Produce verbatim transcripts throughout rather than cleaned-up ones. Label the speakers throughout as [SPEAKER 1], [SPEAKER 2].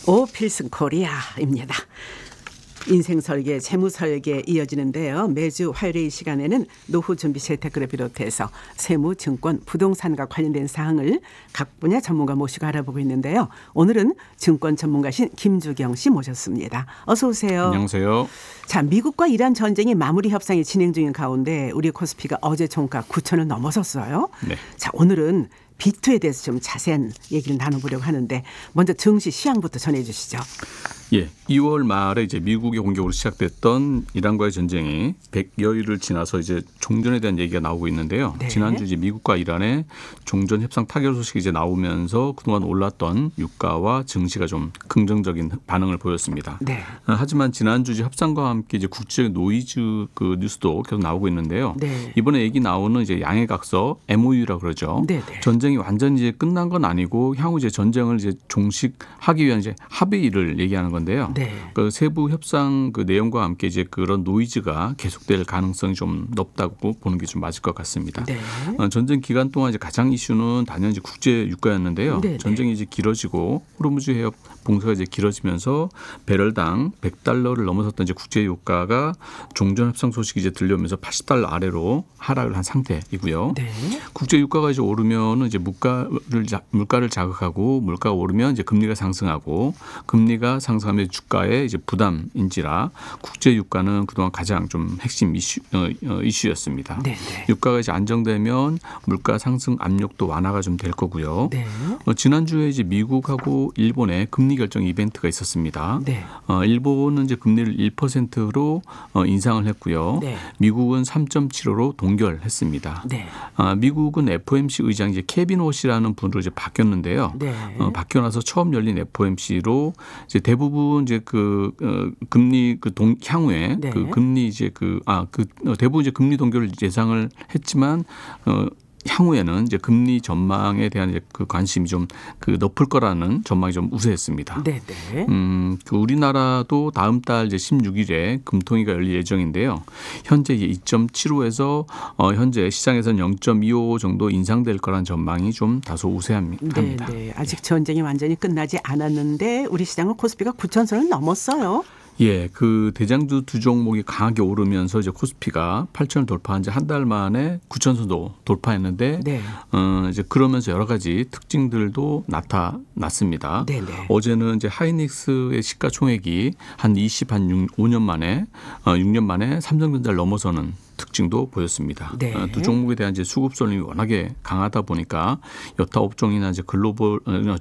[SPEAKER 1] 오 필승 코리아입니다. 인생 설계, 재무 설계 이어지는데요. 매주 화요일 이 시간에는 노후 준비 재테크를 비롯해서 세무, 증권, 부동산과 관련된 사항을 각 분야 전문가 모시고 알아보고 있는데요. 오늘은 증권 전문가신 김주경 씨 모셨습니다. 어서 오세요.
[SPEAKER 2] 안녕하세요.
[SPEAKER 1] 자, 미국과 이란 전쟁이 마무리 협상이 진행 중인 가운데 우리 코스피가 어제 종가 구천을 넘어섰어요.
[SPEAKER 2] 네.
[SPEAKER 1] 자, 오늘은 비투에 대해서 좀 자세한 얘기를 나눠보려고 하는데 먼저 증시 시황부터 전해 주시죠.
[SPEAKER 2] 예, 이월 말에 이제 미국의 공격으로 시작됐던 이란과의 전쟁이 백여일을 지나서 이제 종전에 대한 얘기가 나오고 있는데요.
[SPEAKER 1] 네. 지난주
[SPEAKER 2] 지난주 이제 미국과 이란의 종전 협상 타결 소식이 이제 나오면서 그동안 올랐던 유가와 증시가 좀 긍정적인 반응을 보였습니다.
[SPEAKER 1] 네.
[SPEAKER 2] 하지만 지난주 이제 협상과 함께 이제 국제 노이즈 그 뉴스도 계속 나오고 있는데요.
[SPEAKER 1] 네.
[SPEAKER 2] 이번에 얘기 나오는 이제 양해각서 엠오유라고 그러죠.
[SPEAKER 1] 네, 네.
[SPEAKER 2] 전쟁이 완전히 이제 끝난 건 아니고 향후 이제 전쟁을 이제 종식하기 위한 이제 합의를 얘기하는 건데요.
[SPEAKER 1] 네.
[SPEAKER 2] 그 세부 협상 그 내용과 함께 이제 그런 노이즈가 계속될 가능성이 좀 높다고 보는 게 좀 맞을 것 같습니다.
[SPEAKER 1] 네.
[SPEAKER 2] 어, 전쟁 기간 동안 이제 가장 이슈는 당연히 국제 유가였는데요.
[SPEAKER 1] 네, 네.
[SPEAKER 2] 전쟁이 이제 길어지고 호르무즈 해협 봉쇄가 이제 길어지면서 배럴당 백 달러를 넘어섰던 이제 국제 유가가 종전 협상 소식이 이제 들려오면서 팔십 달러 아래로 하락을 한 상태이고요.
[SPEAKER 1] 네.
[SPEAKER 2] 국제 유가가 이제 오르면은 이제 물가를 자, 물가를 자극하고 물가가 오르면 이제 금리가 상승하고 금리가 상승하면 주가에 이제 부담인지라 국제 유가는 그동안 가장 좀 핵심 이슈 어, 어, 이슈였습니다.
[SPEAKER 1] 네, 네.
[SPEAKER 2] 유가가 이제 안정되면 물가 상승 압력도 완화가 좀 될 거고요.
[SPEAKER 1] 네.
[SPEAKER 2] 어, 지난주에 이제 미국하고 일본의 금리 결정 이벤트가 있었습니다.
[SPEAKER 1] 네.
[SPEAKER 2] 어, 일본은 이제 금리를 일 퍼센트로 어, 인상을 했고요.
[SPEAKER 1] 네.
[SPEAKER 2] 미국은 삼 점 칠오로 동결했습니다.
[SPEAKER 1] 네.
[SPEAKER 2] 아, 미국은 에프오엠씨 의장 이제 케빈 호시라는 분으로 이제 바뀌었는데요.
[SPEAKER 1] 네.
[SPEAKER 2] 어, 바뀌어 나서 처음 열린 에프오엠씨로 이제 대부분 이제 그 어, 금리 그 동, 향후에
[SPEAKER 1] 네.
[SPEAKER 2] 그 금리 이제 그 아 그 대부분 이제 금리 동결을 예상을 했지만 어, 향후에는 이제 금리 전망에 대한 이제 그 관심이 좀 그 높을 거라는 전망이 좀 우세했습니다.
[SPEAKER 1] 네, 네.
[SPEAKER 2] 음, 그 우리나라도 다음 달 이제 십육일에 금통위가 열릴 예정인데요. 현재 이 점 칠오에서 어, 현재 시장에서는 영 점 이오 정도 인상될 거란 전망이 좀 다소 우세합니다.
[SPEAKER 1] 네, 네. 아직 전쟁이 완전히 끝나지 않았는데 우리 시장은 코스피가 구천선을 넘었어요.
[SPEAKER 2] 예, 그 대장주 두 종목이 강하게 오르면서 이제 코스피가 팔천을 돌파한 지 한 달 만에 구천선도 돌파했는데,
[SPEAKER 1] 네.
[SPEAKER 2] 어, 이제 그러면서 여러 가지 특징들도 나타났습니다.
[SPEAKER 1] 네, 네.
[SPEAKER 2] 어제는 이제 하이닉스의 시가총액이 한 이십, 한 오 년 만에, 어, 육 년 만에 삼성전자를 넘어서는 특징도 보였습니다.
[SPEAKER 1] 네.
[SPEAKER 2] 어, 두 종목에 대한 이제 수급 쏠림이 워낙에 강하다 보니까 여타 업종이나 이제 글로벌 어,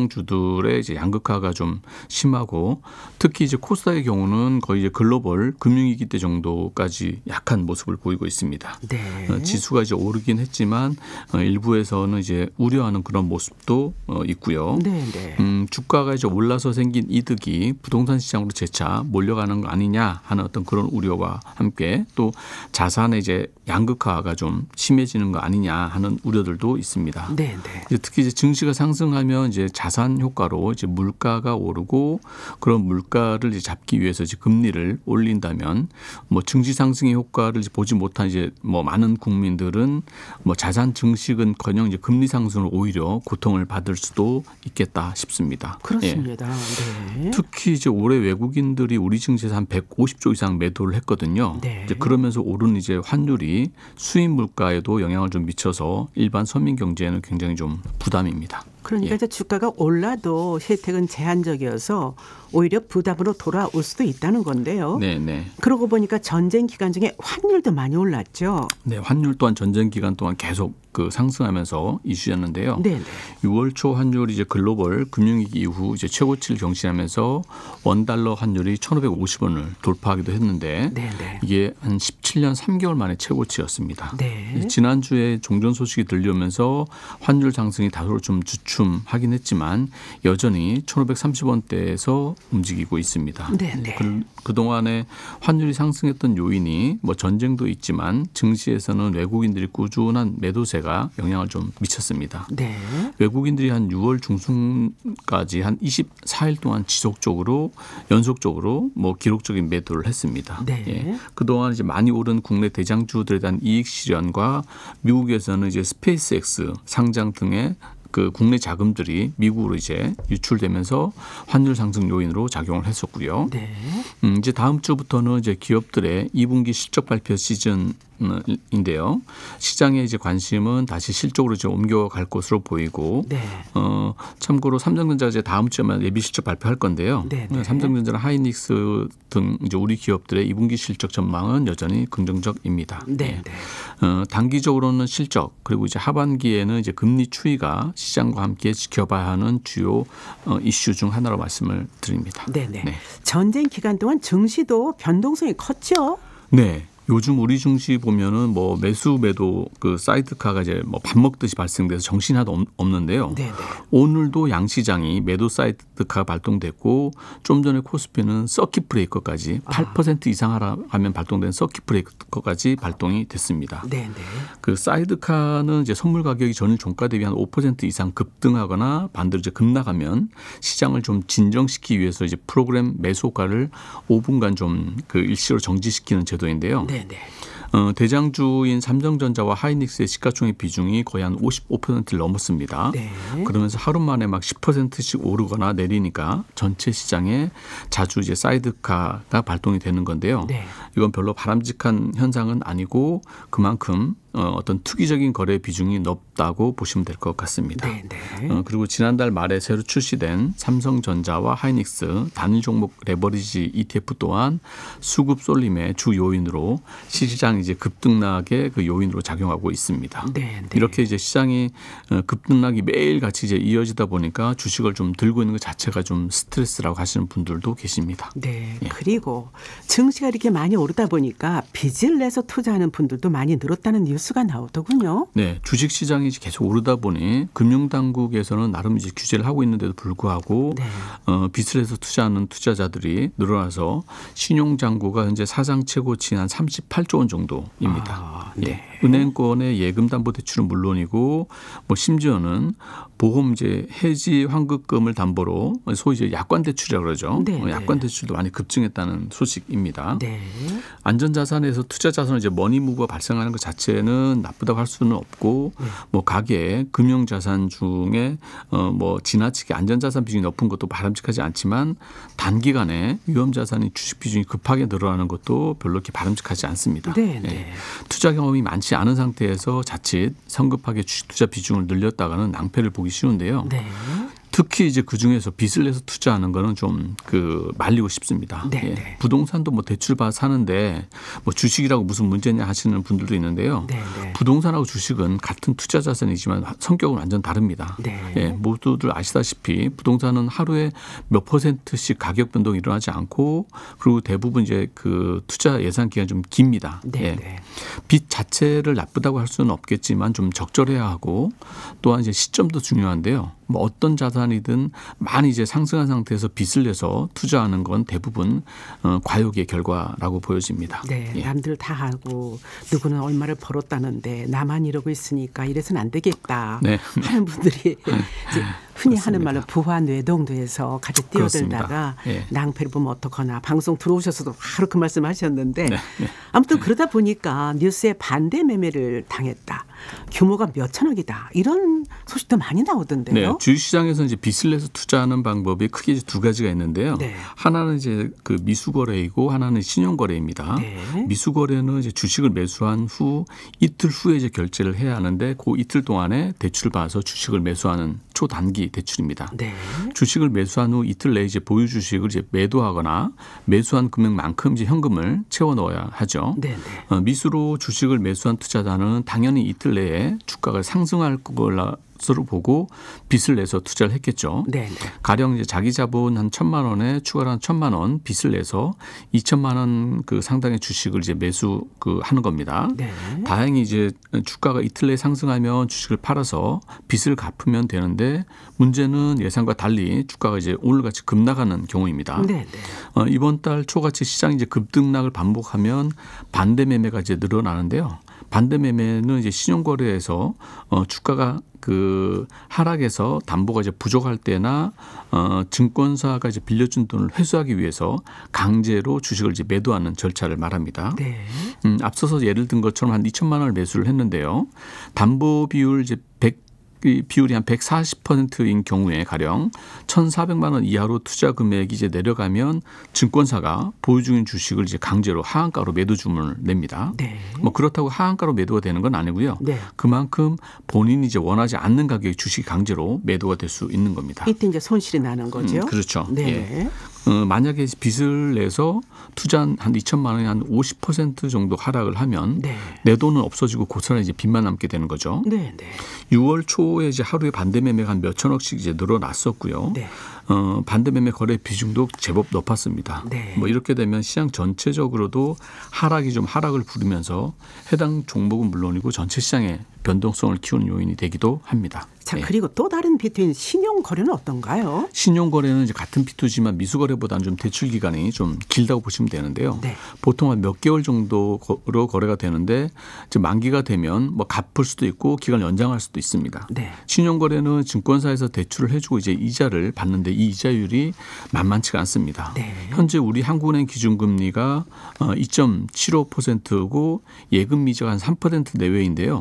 [SPEAKER 2] 중소형주들의 이제 양극화가 좀 심하고 특히 이제 코스닥의 경우는 거의 이제 글로벌 금융위기 때 정도까지 약한 모습을 보이고 있습니다.
[SPEAKER 1] 네.
[SPEAKER 2] 어, 지수가 이제 오르긴 했지만 어, 일부에서는 이제 우려하는 그런 모습도 어, 있고요.
[SPEAKER 1] 네, 네.
[SPEAKER 2] 음, 주가가 이제 올라서 생긴 이득이 부동산 시장으로 재차 몰려가는 거 아니냐 하는 어떤 그런 우려와 함께 또 자산의 이제 양극화가 좀 심해지는 거 아니냐 하는 우려들도 있습니다.
[SPEAKER 1] 네, 네.
[SPEAKER 2] 이제 특히 이제 증시가 상승하면 이제 자산 효과로 이제 물가가 오르고 그런 물가를 이제 잡기 위해서 이제 금리를 올린다면 뭐 증시 상승의 효과를 이제 보지 못한 이제 뭐 많은 국민들은 뭐 자산 증식은커녕 이제 금리 상승을 오히려 고통을 받을 수도 있겠다 싶습니다.
[SPEAKER 1] 그렇습니다.
[SPEAKER 2] 예.
[SPEAKER 1] 네.
[SPEAKER 2] 특히 이제 올해 외국인들이 우리 증시에서 한 백오십조 이상 매도를 했거든요.
[SPEAKER 1] 네.
[SPEAKER 2] 이제 그러면서 오른 이제 환율이 수입 물가에도 영향을 좀 미쳐서 일반 서민 경제에는 굉장히 좀 부담입니다.
[SPEAKER 1] 그러니까
[SPEAKER 2] 예.
[SPEAKER 1] 이제 주가가 올라도 혜택은 제한적이어서 오히려 부담으로 돌아올 수도 있다는 건데요.
[SPEAKER 2] 네, 네.
[SPEAKER 1] 그러고 보니까 전쟁 기간 중에 환율도 많이 올랐죠.
[SPEAKER 2] 네, 환율 또한 전쟁 기간 동안 계속 그 상승하면서 이슈였는데요.
[SPEAKER 1] 네, 네.
[SPEAKER 2] 유월 초 환율이 이제 글로벌 금융위기 이후 이제 최고치를 경신하면서 원 달러 환율이 천오백오십 원을 돌파하기도 했는데
[SPEAKER 1] 네, 네.
[SPEAKER 2] 이게 한 십칠 년 삼 개월 만에 최고치였습니다.
[SPEAKER 1] 네.
[SPEAKER 2] 지난주에 종전 소식이 들려오면서 환율 상승이 다소 좀 주춤하긴 했지만 여전히 천오백삼십 원대에서 움직이고 있습니다.
[SPEAKER 1] 네, 네.
[SPEAKER 2] 그, 그동안에 환율이 상승했던 요인이 뭐 전쟁도 있지만 증시에서는 외국인들이 꾸준한 매도세가 영향을 좀 미쳤습니다.
[SPEAKER 1] 네.
[SPEAKER 2] 외국인들이 한 유월 중순까지 한 이십사 일 동안 지속적으로 연속적으로 뭐 기록적인 매도를 했습니다.
[SPEAKER 1] 네.
[SPEAKER 2] 예. 그동안 이제 많이 오른 국내 대장주들에 대한 이익 실현과 미국에서는 이제 스페이스X 상장 등의 그 국내 자금들이 미국으로 이제 유출되면서 환율 상승 요인으로 작용을 했었고요.
[SPEAKER 1] 네.
[SPEAKER 2] 음, 이제 다음 주부터는 이제 기업들의 이 분기 실적 발표 시즌인데요. 시장의 이제 관심은 다시 실적으로 이제 옮겨갈 것으로 보이고,
[SPEAKER 1] 네.
[SPEAKER 2] 어, 참고로 삼성전자가 이제 다음 주에만 예비 실적 발표할 건데요.
[SPEAKER 1] 네, 네.
[SPEAKER 2] 삼성전자나 하이닉스 등 이제 우리 기업들의 이 분기 실적 전망은 여전히 긍정적입니다.
[SPEAKER 1] 네. 네.
[SPEAKER 2] 어, 단기적으로는 실적 그리고 이제 하반기에는 이제 금리 추이가 시장과 함께 지켜봐야 하는 주요 어, 이슈 중 하나로 말씀을 드립니다.
[SPEAKER 1] 네네.
[SPEAKER 2] 네.
[SPEAKER 1] 전쟁 기간 동안 증시도 변동성이 컸죠.
[SPEAKER 2] 네. 요즘 우리 증시 보면은 뭐 매수 매도 그 사이드카가 이제 뭐 밥 먹듯이 발생돼서 정신이 하나도 없는데요.
[SPEAKER 1] 네네.
[SPEAKER 2] 오늘도 양시장이 매도 사이드카가 발동됐고 좀 전에 코스피는 서킷 브레이커까지 팔 퍼센트 이상 하라 하면 발동된 서킷 브레이커까지 발동이 됐습니다.
[SPEAKER 1] 네네.
[SPEAKER 2] 그 사이드카는 이제 선물 가격이 전일 종가 대비 한 오 퍼센트 이상 급등하거나 반대로 이제 급락하면 시장을 좀 진정시키기 위해서 이제 프로그램 매수 효과를 오 분간 좀 그 일시로 정지시키는 제도인데요.
[SPEAKER 1] 네네.
[SPEAKER 2] 어, 대장주인 삼성전자와 하이닉스의 시가총액 비중이 거의 한 오십오 퍼센트를 넘었습니다.
[SPEAKER 1] 네.
[SPEAKER 2] 그러면서 하루 만에 막 십 퍼센트씩 오르거나 내리니까 전체 시장에 자주 이제 사이드카가 발동이 되는 건데요.
[SPEAKER 1] 네.
[SPEAKER 2] 이건 별로 바람직한 현상은 아니고 그만큼 어, 어떤 투기적인 거래 비중이 높다고 보시면 될 것 같습니다.
[SPEAKER 1] 네, 네.
[SPEAKER 2] 어, 그리고 지난달 말에 새로 출시된 삼성전자와 하이닉스 단일 종목 레버리지 이티에프 또한 수급 쏠림의 주 요인으로 시장 이제 급등락의 그 요인으로 작용하고 있습니다.
[SPEAKER 1] 네, 네.
[SPEAKER 2] 이렇게 이제 시장이 어, 급등락이 매일 같이 이제 이어지다 보니까 주식을 좀 들고 있는 것 자체가 좀 스트레스라고 하시는 분들도 계십니다.
[SPEAKER 1] 네.
[SPEAKER 2] 예.
[SPEAKER 1] 그리고 증시가 이렇게 많이 오르다 보니까 빚을 내서 투자하는 분들도 많이 늘었다는 뉴스가 나오더군요.
[SPEAKER 2] 네, 주식 시장이 계속 오르다 보니 금융당국에서는 나름 이제 규제를 하고 있는데도 불구하고
[SPEAKER 1] 네.
[SPEAKER 2] 어, 빚을 해서 투자하는 투자자들이 늘어나서 신용잔고가 현재 사상 최고치인 한 삼십팔조 원 정도입니다.
[SPEAKER 1] 아, 네.
[SPEAKER 2] 예. 은행권의 예금담보대출은 물론이고 뭐 심지어는 보험제 해지 환급금을 담보로 소위 이제 약관대출이라고 그러죠.
[SPEAKER 1] 네,
[SPEAKER 2] 어, 약관대출도 많이 급증했다는 소식입니다.
[SPEAKER 1] 네.
[SPEAKER 2] 안전자산에서 투자자산을 이제 머니무브가 발생하는 것 자체는 나쁘다고 할 수는 없고
[SPEAKER 1] 네.
[SPEAKER 2] 뭐 가계 금융자산 중에 어 뭐 지나치게 안전자산 비중이 높은 것도 바람직하지 않지만 단기간에 위험자산이 주식 비중이 급하게 늘어나는 것도 별로 이렇게 바람직하지 않습니다.
[SPEAKER 1] 네,
[SPEAKER 2] 예.
[SPEAKER 1] 네.
[SPEAKER 2] 투자 경험이 많지 않은 상태에서 자칫 성급하게 주식 투자 비중을 늘렸다가는 낭패를 보기 쉬운데요.
[SPEAKER 1] 네.
[SPEAKER 2] 특히 이제 그 중에서 빚을 내서 투자하는 거는 좀 그 말리고 싶습니다.
[SPEAKER 1] 네,
[SPEAKER 2] 예.
[SPEAKER 1] 네.
[SPEAKER 2] 부동산도 뭐 대출 받아 사는데 뭐 주식이라고 무슨 문제냐 하시는 분들도 있는데요.
[SPEAKER 1] 네, 네.
[SPEAKER 2] 부동산하고 주식은 같은 투자 자산이지만 성격은 완전 다릅니다.
[SPEAKER 1] 네.
[SPEAKER 2] 예, 모두들 아시다시피 부동산은 하루에 몇 퍼센트씩 가격 변동이 일어나지 않고 그리고 대부분 이제 그 투자 예상 기간이 좀 깁니다.
[SPEAKER 1] 네,
[SPEAKER 2] 예.
[SPEAKER 1] 네.
[SPEAKER 2] 빚 자체를 나쁘다고 할 수는 없겠지만 좀 적절해야 하고 또한 이제 시점도 중요한데요. 뭐 어떤 자산이든 많이 이제 상승한 상태에서 빚을 내서 투자하는 건 대부분 어, 과욕의 결과라고 보여집니다.
[SPEAKER 1] 네,
[SPEAKER 2] 예.
[SPEAKER 1] 남들 다 하고 누구는 얼마를 벌었다는데 나만 이러고 있으니까 이래서는 안 되겠다
[SPEAKER 2] 네.
[SPEAKER 1] 하는 분들이 이제 흔히 하는
[SPEAKER 2] 그렇습니다.
[SPEAKER 1] 말로 부화 뇌동도에서 같이 뛰어들다가
[SPEAKER 2] 그렇습니다. 예.
[SPEAKER 1] 낭패를 보면 어떡하나 방송 들어오셔서도 바로 그 말씀하셨는데
[SPEAKER 2] 네, 네.
[SPEAKER 1] 아무튼 그러다 보니까 뉴스에 반대 매매를 당했다. 규모가 몇 천억이다. 이런 소식도 많이 나오던데요.
[SPEAKER 2] 네, 주식시장에서 이제 빚을 내서 투자하는 방법이 크게 이제 두 가지가 있는데요.
[SPEAKER 1] 네.
[SPEAKER 2] 하나는 이제 그 미수거래이고 하나는 신용거래입니다.
[SPEAKER 1] 네.
[SPEAKER 2] 미수거래는 이제 주식을 매수한 후 이틀 후에 이제 결제를 해야 하는데 그 이틀 동안에 대출을 받아서 주식을 매수하는 초단기 대출입니다.
[SPEAKER 1] 네.
[SPEAKER 2] 주식을 매수한 후 이틀 내에 이제 보유 주식을 이제 매도하거나 매수한 금액만큼 이제 현금을 채워 넣어야 하죠.
[SPEAKER 1] 네, 네.
[SPEAKER 2] 어, 미수로 주식을 매수한 투자자는 당연히 이틀 내에 주가가 상승할 것으로 보고 빚을 내서 투자를 했겠죠.
[SPEAKER 1] 네, 네.
[SPEAKER 2] 가령 이제 자기 자본 한 천만 원에 추가로 한 천만 원 빚을 내서 이천만 원 그 상당의 주식을 이제 매수 그 하는 겁니다.
[SPEAKER 1] 네.
[SPEAKER 2] 다행히 이제 주가가 이틀 내에 상승하면 주식을 팔아서 빚을 갚으면 되는데 문제는 예상과 달리 주가가 이제 오늘같이 급락하는 경우입니다.
[SPEAKER 1] 네, 네.
[SPEAKER 2] 어, 이번 달 초같이 시장이 이제 급등락을 반복하면 반대 매매가 이제 늘어나는데요. 반대 매매는 이제 신용거래에서 어, 주가가 그 하락해서 담보가 이제 부족할 때나 어, 증권사가 이제 빌려준 돈을 회수하기 위해서 강제로 주식을 이제 매도하는 절차를 말합니다.
[SPEAKER 1] 네.
[SPEAKER 2] 음, 앞서서 예를 든 것처럼 한 이천만 원을 매수를 했는데요. 담보 비율 이제 백 이 비율이 한 백사십 퍼센트인 경우에 가령 천사백만 원 이하로 투자 금액이 이제 내려가면 증권사가 보유 중인 주식을 이제 강제로 하한가로 매도 주문을 냅니다.
[SPEAKER 1] 네.
[SPEAKER 2] 뭐 그렇다고 하한가로 매도가 되는 건 아니고요.
[SPEAKER 1] 네.
[SPEAKER 2] 그만큼 본인이 이제 원하지 않는 가격의 주식이 강제로 매도가 될 수 있는 겁니다.
[SPEAKER 1] 이때 이제 손실이 나는 거죠.
[SPEAKER 2] 음, 그렇죠.
[SPEAKER 1] 네.
[SPEAKER 2] 예. 어, 만약에 빚을 내서 투자한 한 이천만 원이 한 오십 퍼센트 정도 하락을 하면
[SPEAKER 1] 네.
[SPEAKER 2] 내 돈은 없어지고 고스란히 이제 빚만 남게 되는 거죠.
[SPEAKER 1] 네, 네.
[SPEAKER 2] 유월 초에 이제 하루에 반대 매매가 한 몇천억씩 이제 늘어났었고요.
[SPEAKER 1] 네.
[SPEAKER 2] 어, 반대 매매 거래 비중도 제법 높았습니다.
[SPEAKER 1] 네.
[SPEAKER 2] 뭐 이렇게 되면 시장 전체적으로도 하락이 좀 하락을 부르면서 해당 종목은 물론이고 전체 시장의 변동성을 키우는 요인이 되기도 합니다.
[SPEAKER 1] 자,
[SPEAKER 2] 예.
[SPEAKER 1] 그리고 또 다른 비트인 신용 거래는 어떤가요?
[SPEAKER 2] 신용 거래는 이제 같은 피투지만 미수 거래보다는 좀 대출 기간이 좀 길다고 보시면 되는데요.
[SPEAKER 1] 네.
[SPEAKER 2] 보통 한 몇 개월 정도로 거래가 되는데 이제 만기가 되면 뭐 갚을 수도 있고 기간 연장할 수도 있습니다.
[SPEAKER 1] 네.
[SPEAKER 2] 신용 거래는 증권사에서 대출을 해주고 이제 이자를 받는데 이 이자율이 만만치가 않습니다.
[SPEAKER 1] 네.
[SPEAKER 2] 현재 우리 한국은행 기준금리가 이 점 칠오 퍼센트고 예금 미자가 한 삼 퍼센트 내외인데요.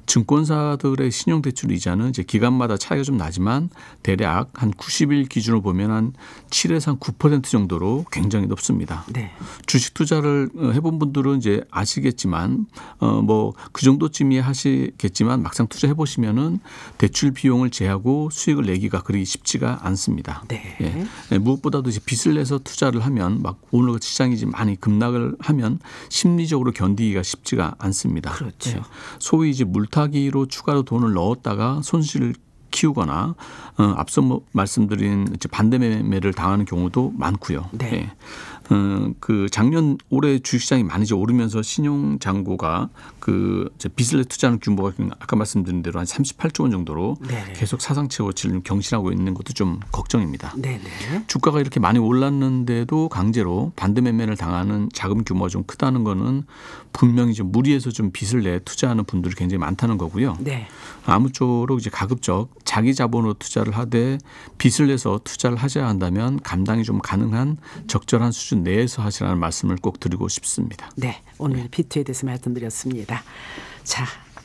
[SPEAKER 2] 증권사들의 신용대출 이자는 이제 기간마다 차이가 좀 나지만 대략 한 구십 일 기준으로 보면 한 칠에서 한 구 퍼센트 정도로 굉장히 높습니다.
[SPEAKER 1] 네.
[SPEAKER 2] 주식 투자를 해본 분들은 이제 아시겠지만 어 뭐 그 정도쯤이 하시겠지만 막상 투자해 보시면은 대출 비용을 제하고 수익을 내기가 그리 쉽지가 않습니다.
[SPEAKER 1] 네.
[SPEAKER 2] 예. 예, 무엇보다도 이제 빚을 내서 투자를 하면 막 오늘 시장이 이제 많이 급락을 하면 심리적으로 견디기가 쉽지가 않습니다.
[SPEAKER 1] 그렇죠.
[SPEAKER 2] 예. 소위 이제 물타기로 추가로 돈을 넣었다가 손실을 키우거나 어, 앞서 뭐 말씀드린 이제 반대 매매를 당하는 경우도 많고요.
[SPEAKER 1] 네.
[SPEAKER 2] 예. 어, 그 작년 올해 주식시장이 많이 이제 오르면서 신용 잔고가 그 이제 빚을 내 투자하는 규모가 아까 말씀드린 대로 한 삼십팔조 원 정도로
[SPEAKER 1] 네.
[SPEAKER 2] 계속 사상 최고치를 경신하고 있는 것도 좀 걱정입니다.
[SPEAKER 1] 네, 네.
[SPEAKER 2] 주가가 이렇게 많이 올랐는데도 강제로 반대 매매를 당하는 자금 규모가 좀 크다는 거는 분명히 좀 무리해서 좀 빚을 내 투자하는 분들이 굉장히 많다는 거고요.
[SPEAKER 1] 네.
[SPEAKER 2] 아무쪼록 이제 가급적 자기 자본으로 투자를 하되 빚을 내서 투자를 하셔야 한다면 감당이 좀 가능한 적절한 수준 내에서 하시라는 말씀을 꼭 드리고 싶습니다.
[SPEAKER 1] 네, 오늘 비투에 대해서 말씀드렸습니다. 자,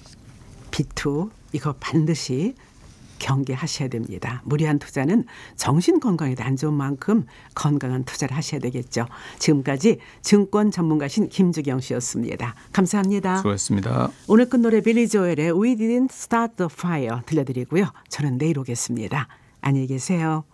[SPEAKER 1] 비투 이거 반드시 경계하셔야 됩니다. 무리한 투자는 정신 건강에도 안 좋은 만큼 건강한 투자를 하셔야 되겠죠. 지금까지 증권 전문가신 김주경 씨였습니다. 감사합니다.
[SPEAKER 2] 수고하셨습니다.
[SPEAKER 1] 오늘 끝 노래 빌리 조엘의 We Didn't Start the Fire 들려드리고요. 저는 내일 오겠습니다. 안녕히 계세요.